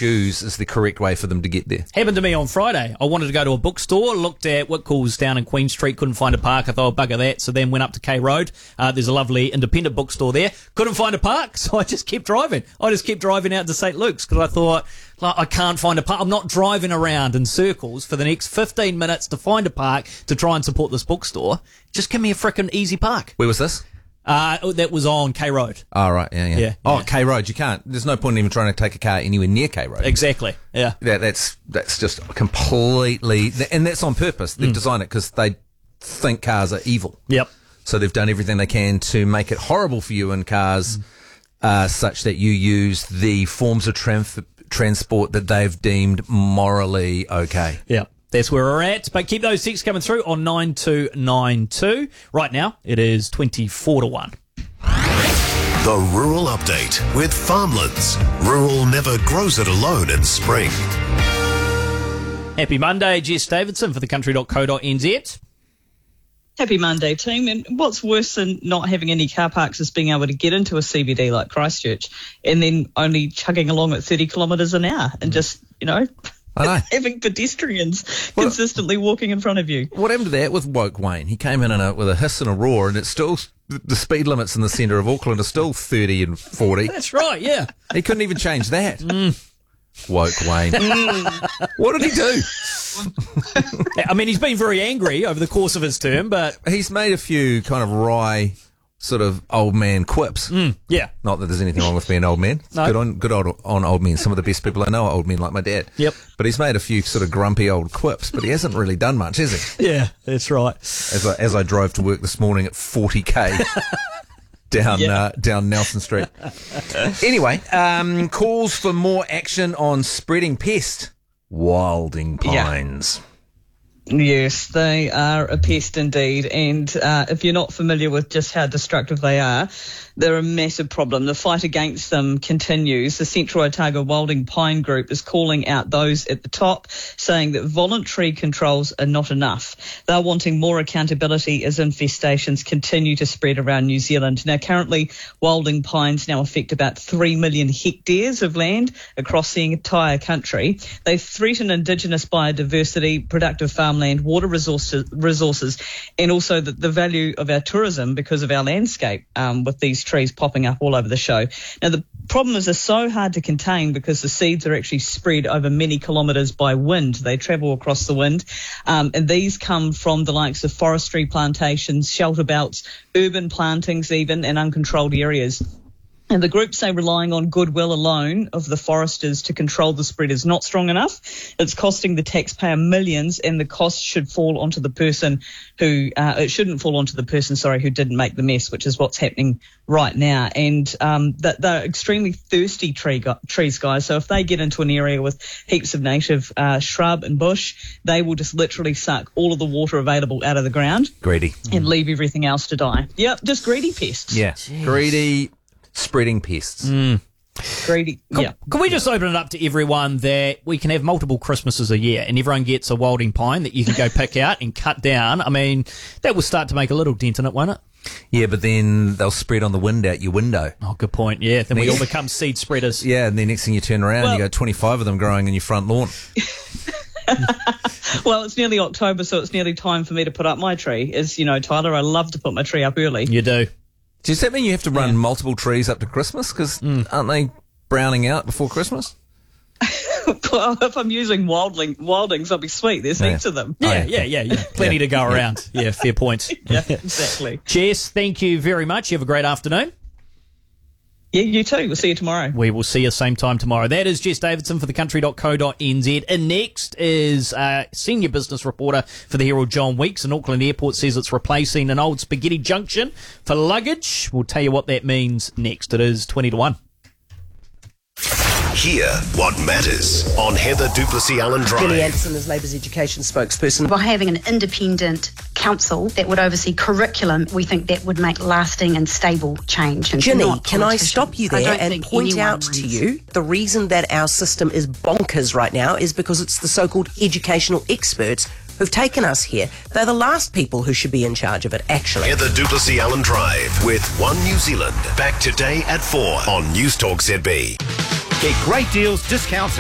choose is the correct way for them to get there. Happened to me on Friday. I wanted to go to a bookstore, looked at Whitcoulls down in Queen Street, couldn't find a park. I thought, bugger that. So then went up to K Road. There's a lovely independent bookstore there. Couldn't find a park, so I just kept driving. I just kept driving out to St. Luke's because I thought, like, I can't find a park. I'm not driving around in circles for the next 15 minutes to find a park to try and support this bookstore. Just give me a frickin' easy park. Where was this? That was on K Road. Oh, right, yeah. Oh, yeah. K Road, you can't. There's no point in even trying to take a car anywhere near K Road. Exactly, yeah. That's just completely... And that's on purpose. They've designed it because they think cars are evil. Yep. So they've done everything they can to make it horrible for you in cars such that you use the forms of transport that they've deemed morally okay. Yeah. That's where we're at. But keep those texts coming through on 9292. Right now, it is 24-1. The Rural Update with Farmlands. Rural never grows it alone in spring. Happy Monday, Jess Davidson for thecountry.co.nz. Happy Monday, team. And what's worse than not having any car parks is being able to get into a CBD like Christchurch and then only chugging along at 30 kilometres an hour and just, I know. having pedestrians consistently walking in front of you. What happened to that with Woke Wayne? He came in with a hiss and a roar, and it's still the speed limits in the centre of Auckland are still 30 and 40. That's right, yeah. He couldn't even change that. Woke Wayne. What did he do? I mean, he's been very angry over the course of his term, but... He's made a few kind of wry, sort of old man quips. Yeah. Not that there's anything wrong with being an old man. No. Good on old men. Some of the best people I know are old men like my dad. Yep. But he's made a few sort of grumpy old quips, but he hasn't really done much, has he? Yeah, that's right. As I drove to work this morning at 40k down Nelson Street. Anyway, calls for more action on spreading pest. Wilding pines. Yes, they are a pest indeed. And if you're not familiar with just how destructive they are, they're a massive problem. The fight against them continues. The Central Otago Wilding Pine Group is calling out those at the top, saying that voluntary controls are not enough. They're wanting more accountability as infestations continue to spread around New Zealand. Now, currently, wilding pines now affect about 3 million hectares of land across the entire country. They threaten Indigenous biodiversity, productive farmland, water resources, and also the value of our tourism because of our landscape with these trees popping up all over the show. Now, the problem is they're so hard to contain because the seeds are actually spread over many kilometres by wind. They travel across the wind, and these come from the likes of forestry plantations, shelter belts, urban plantings even, and uncontrolled areas. And the group say relying on goodwill alone of the foresters to control the spread is not strong enough. It's costing the taxpayer millions, and the cost should fall onto the person who it shouldn't fall onto the person, who didn't make the mess, which is what's happening right now. And that they're extremely thirsty trees, guys. So if they get into an area with heaps of native shrub and bush, they will just literally suck all of the water available out of the ground. Greedy. And leave everything else to die. Yep, just greedy pests. Yeah, jeez. Greedy. Spreading pests. Greedy. Yeah. Can we just open it up to everyone that we can have multiple Christmases a year and everyone gets a wilding pine that you can go pick out and cut down? I mean, that will start to make a little dent in it, won't it? Yeah, but then they'll spread on the wind out your window. Oh, good point. Yeah, then we all become seed spreaders. Yeah, and then next thing you turn around, you got 25 of them growing in your front lawn. Well, it's nearly October, so it's nearly time for me to put up my tree. As you know, Tyler, I love to put my tree up early. You do. Does that mean you have to run multiple trees up to Christmas? Because aren't they browning out before Christmas? Well, if I'm using wildings, I'll be sweet. There's heaps of them. Yeah. Plenty to go around. Yeah, fair point. Yeah, exactly. Jess, thank you very much. You have a great afternoon. Yeah, you too. We'll see you tomorrow. We will see you same time tomorrow. That is Jess Davidson for thecountry.co.nz. And next is senior business reporter for the Herald, John Weeks. And Auckland Airport says it's replacing an old spaghetti junction for luggage. We'll tell you what that means next. It is 20-1. Hear what matters on Heather Duplessis-Allen Drive. Jenny Anderson is Labour's education spokesperson. By having an independent council that would oversee curriculum, we think that would make lasting and stable change. And Jenny, can I stop you there and point out to you the reason that our system is bonkers right now is because it's the so-called educational experts who've taken us here. They're the last people who should be in charge of it, actually. Heather Duplessis-Allen Drive with One New Zealand. Back today at 4 on News Talk ZB. Get great deals, discounts